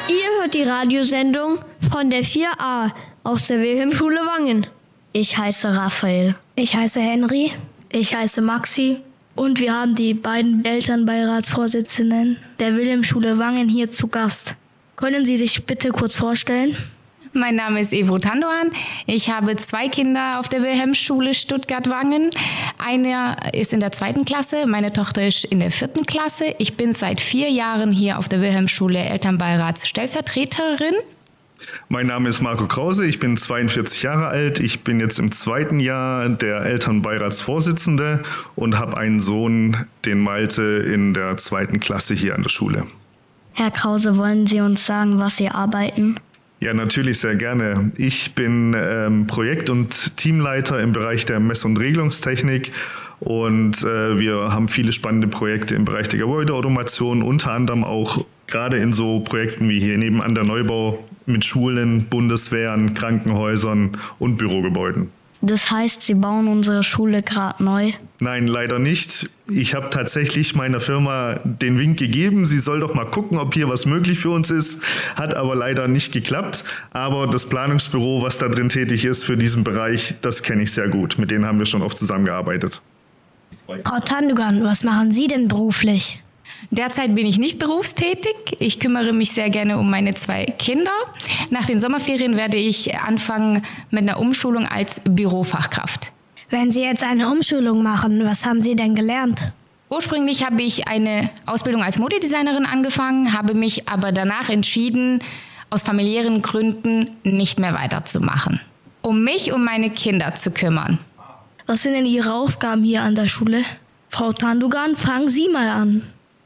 Ihr hört die Radiosendung von der 4a aus der Wilhelmschule Wangen. Ich heiße Raphael. Ich heiße Henry. Ich heiße Maxi. Und wir haben die beiden Elternbeiratsvorsitzenden der Wilhelmschule Wangen hier zu Gast. Können Sie sich bitte kurz vorstellen? Mein Name ist Evo Tandoan. Ich habe 2 Kinder auf der Wilhelmsschule Stuttgart-Wangen. Einer ist in der 2. Klasse, meine Tochter ist in der 4. Klasse. Ich bin seit 4 Jahren hier auf der Wilhelmsschule Elternbeiratsstellvertreterin. Mein Name ist Marco Krause, ich bin 42 Jahre alt. Ich bin jetzt im 2. Jahr der Elternbeiratsvorsitzende und habe einen Sohn, den Malte, in der 2. Klasse hier an der Schule. Herr Krause, wollen Sie uns sagen, was Sie arbeiten? Ja, natürlich sehr gerne. Ich bin Projekt- und Teamleiter im Bereich der Mess- und Regelungstechnik und wir haben viele spannende Projekte im Bereich der Gebäudeautomation, unter anderem auch gerade in so Projekten wie hier nebenan der Neubau mit Schulen, Bundeswehren, Krankenhäusern und Bürogebäuden. Das heißt, Sie bauen unsere Schule gerade neu? Nein, leider nicht. Ich habe tatsächlich meiner Firma den Wink gegeben, sie soll doch mal gucken, ob hier was möglich für uns ist. Hat aber leider nicht geklappt. Aber das Planungsbüro, was da drin tätig ist für diesen Bereich, das kenne ich sehr gut. Mit denen haben wir schon oft zusammengearbeitet. Frau Tandogan, was machen Sie denn beruflich? Derzeit bin ich nicht berufstätig. Ich kümmere mich sehr gerne um meine 2 Kinder. Nach den Sommerferien werde ich anfangen mit einer Umschulung als Bürofachkraft. Wenn Sie jetzt eine Umschulung machen, was haben Sie denn gelernt? Ursprünglich habe ich eine Ausbildung als Modedesignerin angefangen, habe mich aber danach entschieden, aus familiären Gründen nicht mehr weiterzumachen, um mich um meine Kinder zu kümmern. Was sind denn Ihre Aufgaben hier an der Schule? Frau Tandogan, fangen Sie mal an.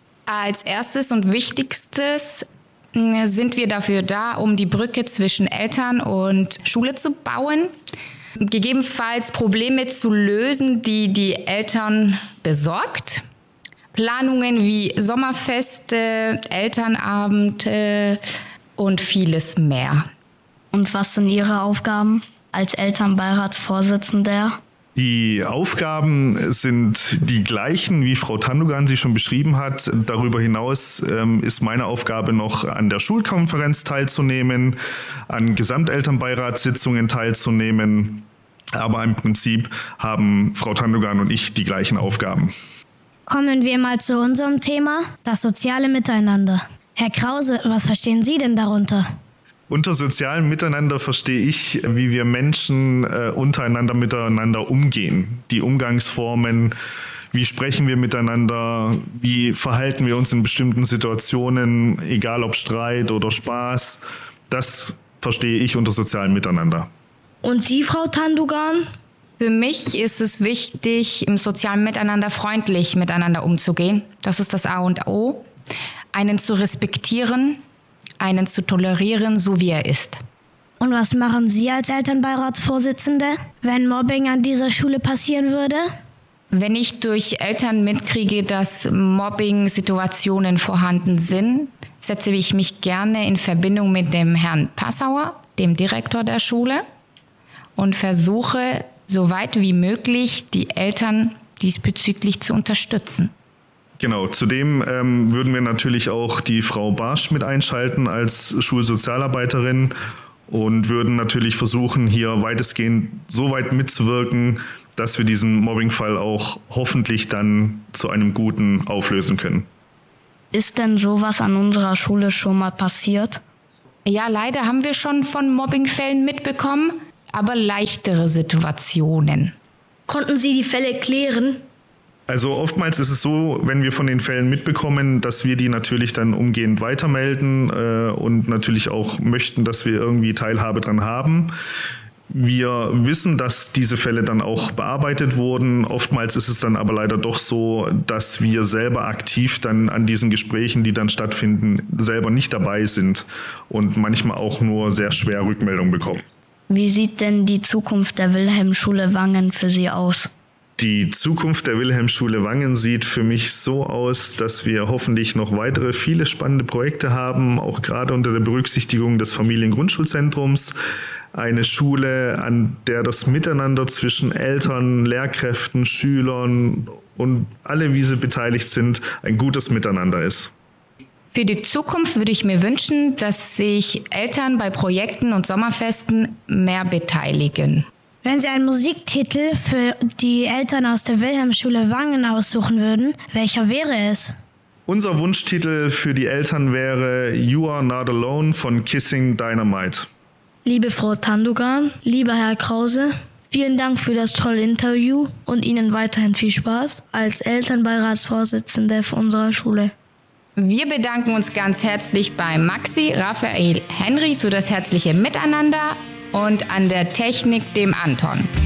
Als erstes und wichtigstes sind wir dafür da, um die Brücke zwischen Eltern und Schule zu bauen, gegebenenfalls Probleme zu lösen, die die Eltern besorgt. Planungen wie Sommerfeste, Elternabende und vieles mehr. Und was sind Ihre Aufgaben als Elternbeiratsvorsitzender? Die Aufgaben sind die gleichen, wie Frau Tandogan sie schon beschrieben hat. Darüber hinaus ist meine Aufgabe noch, an der Schulkonferenz teilzunehmen, an Gesamtelternbeiratssitzungen teilzunehmen. Aber im Prinzip haben Frau Tandogan und ich die gleichen Aufgaben. Kommen wir mal zu unserem Thema, das soziale Miteinander. Herr Krause, was verstehen Sie denn darunter? Unter sozialem Miteinander verstehe ich, wie wir Menschen untereinander miteinander umgehen. Die Umgangsformen, wie sprechen wir miteinander, wie verhalten wir uns in bestimmten Situationen, egal ob Streit oder Spaß. Das verstehe ich unter sozialem Miteinander. Und Sie, Frau Tandogan? Für mich ist es wichtig, im sozialen Miteinander freundlich miteinander umzugehen. Das ist das A und O. Einen zu respektieren, einen zu tolerieren, so wie er ist. Und was machen Sie als Elternbeiratsvorsitzende, wenn Mobbing an dieser Schule passieren würde? Wenn ich durch Eltern mitkriege, dass Mobbing-Situationen vorhanden sind, setze ich mich gerne in Verbindung mit dem Herrn Passauer, dem Direktor der Schule, und versuche, so weit wie möglich, die Eltern diesbezüglich zu unterstützen. Genau, zudem würden wir natürlich auch die Frau Barsch mit einschalten als Schulsozialarbeiterin und würden natürlich versuchen, hier weitestgehend so weit mitzuwirken, dass wir diesen Mobbingfall auch hoffentlich dann zu einem Guten auflösen können. Ist denn sowas an unserer Schule schon mal passiert? Ja, leider haben wir schon von Mobbingfällen mitbekommen, aber leichtere Situationen. Konnten Sie die Fälle klären? Also oftmals ist es so, wenn wir von den Fällen mitbekommen, dass wir die natürlich dann umgehend weitermelden und natürlich auch möchten, dass wir irgendwie Teilhabe dran haben. Wir wissen, dass diese Fälle dann auch bearbeitet wurden. Oftmals ist es dann aber leider doch so, dass wir selber aktiv dann an diesen Gesprächen, die dann stattfinden, selber nicht dabei sind und manchmal auch nur sehr schwer Rückmeldung bekommen. Wie sieht denn die Zukunft der Wilhelmschule Wangen für Sie aus? Die Zukunft der Wilhelmschule Wangen sieht für mich so aus, dass wir hoffentlich noch weitere viele spannende Projekte haben, auch gerade unter der Berücksichtigung des Familiengrundschulzentrums. Eine Schule, an der das Miteinander zwischen Eltern, Lehrkräften, Schülern und alle, wie sie beteiligt sind, ein gutes Miteinander ist. Für die Zukunft würde ich mir wünschen, dass sich Eltern bei Projekten und Sommerfesten mehr beteiligen. Wenn Sie einen Musiktitel für die Eltern aus der Wilhelmschule Wangen aussuchen würden, welcher wäre es? Unser Wunschtitel für die Eltern wäre You Are Not Alone von Kissing Dynamite. Liebe Frau Tandogan, lieber Herr Krause, vielen Dank für das tolle Interview und Ihnen weiterhin viel Spaß als Elternbeiratsvorsitzende unserer Schule. Wir bedanken uns ganz herzlich bei Maxi, Raphael, Henry für das herzliche Miteinander und an der Technik dem Anton.